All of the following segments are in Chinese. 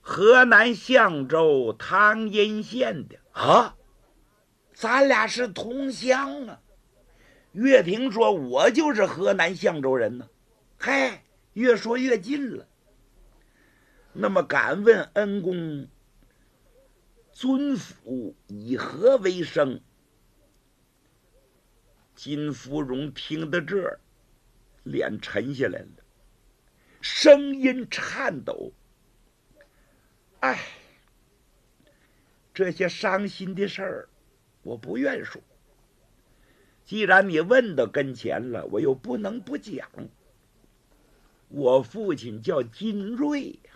河南象州汤阴县的啊，咱俩是同乡啊。岳平说：“我就是河南象州人呢。”嗨，越说越近了。那么敢问恩公，尊府以何为生？金芙蓉听到这儿，脸沉下来了，声音颤抖。哎，这些伤心的事儿，我不愿说。既然你问到跟前了，我又不能不讲。我父亲叫金瑞呀，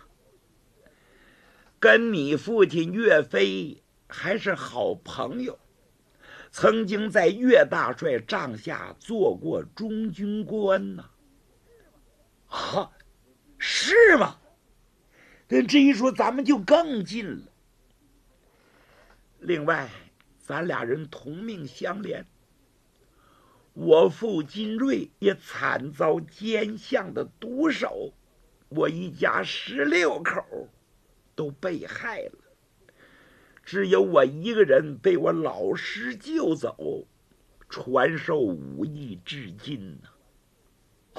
跟你父亲岳飞还是好朋友，曾经在岳大帅帐下做过中军官呢。啊，是吗？但这一说，咱们就更近了。另外，咱俩人同命相连。我父金瑞也惨遭奸相的毒手，我一家16口都被害了，只有我一个人被我老师救走，传授武艺至今呢。哦，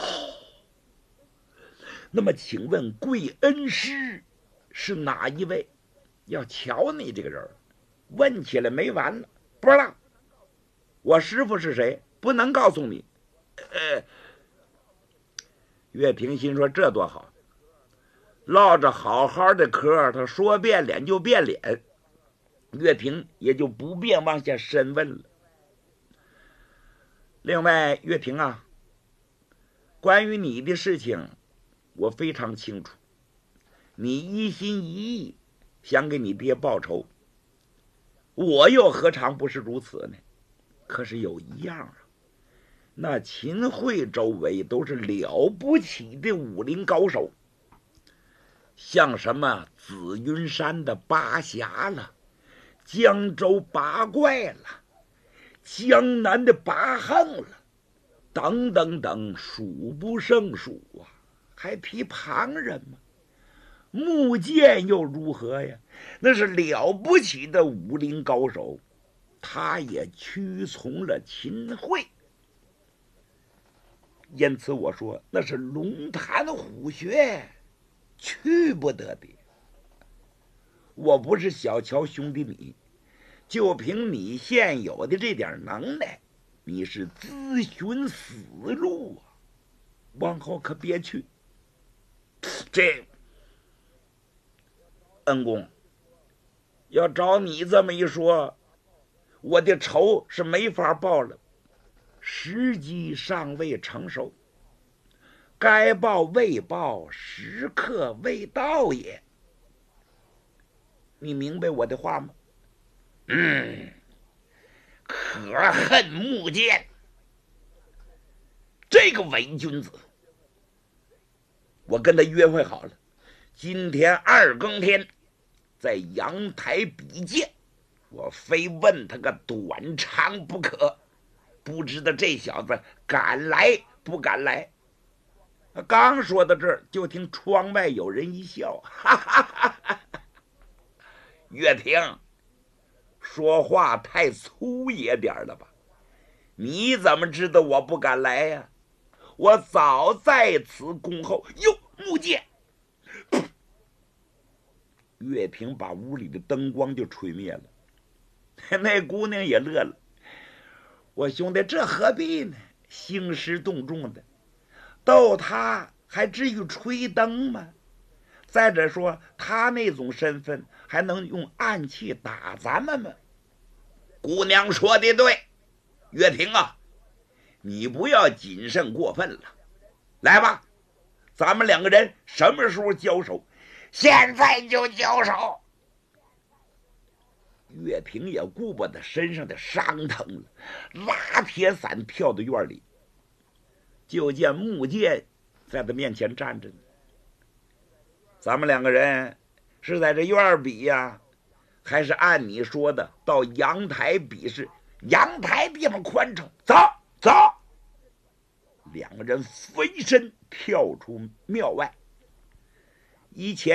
那么请问贵恩师是哪一位？要瞧你这个人，问起来没完了。不知道，我师傅是谁？不能告诉你。岳平心说这多好，落着好好的嗑，他说变脸就变脸，岳平也就不便往下深问了。另外，岳平啊，关于你的事情我非常清楚，你一心一意想给你爹报仇，我又何尝不是如此呢？可是有一样啊，那秦桧周围都是了不起的武林高手，像什么紫云山的八侠了，江州八怪了，江南的八横了，等等等，数不胜数啊，还批旁人吗？穆剑又如何呀？那是了不起的武林高手，他也屈从了秦桧。因此我说那是龙潭虎穴，去不得的。我不是小瞧兄弟你，就凭你现有的这点能耐，你是自寻死路啊，往后可别去。这恩公，要照你这么一说，我的仇是没法报了，时机尚未成熟，该报未报，时刻未到也。你明白我的话吗？可恨穆剑这个伪君子。我跟他约会好了，今天2更天在阳台比剑，我非问他个短长不可。不知道这小子敢来不敢来。刚说到这儿，就听窗外有人一笑，哈哈哈哈！岳平，说话太粗野点了吧？你怎么知道我不敢来呀？我早在此恭候。哟，穆剑！岳平把屋里的灯光就吹灭了。那姑娘也乐了。我兄弟，这何必呢？兴师动众的，逗他还至于吹灯吗？再者说，他那种身份还能用暗器打咱们吗？姑娘说的对，岳平啊，你不要谨慎过分了。来吧，咱们2个人什么时候交手？现在就交手。岳平也顾不得身上的伤疼了，拉铁伞跳到院里，就见穆剑在他面前站着呢。咱们2个人是在这院比呀，还是按你说的到阳台比试？阳台地方宽敞，走走。2个人飞身跳出庙外。以前